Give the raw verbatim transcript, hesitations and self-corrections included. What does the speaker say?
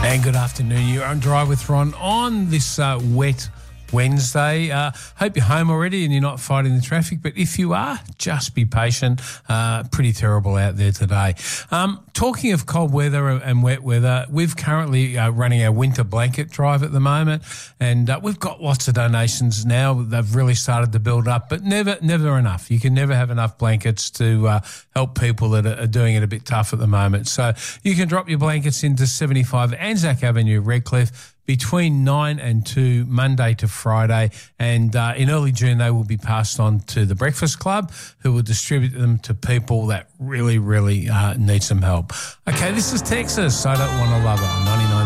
And good afternoon. You're on Drive with Ron on this uh, wet Wednesday. Uh, hope you're home already and you're not fighting the traffic, but if you are, just be patient. Uh, pretty terrible out there today. Um, talking of cold weather and wet weather, we've currently uh, running our winter blanket drive at the moment, and uh, we've got lots of donations now. They've really started to build up, but never, never enough. You can never have enough blankets to uh, help people that are doing it a bit tough at the moment. So you can drop your blankets into seventy-five Anzac Avenue, Redcliffe, between nine and two, Monday to Friday. And uh, in early June, they will be passed on to the Breakfast Club, who will distribute them to people that really, really uh, need some help. Okay, this is Texas. I Don't Want to Love It on ninety-nine.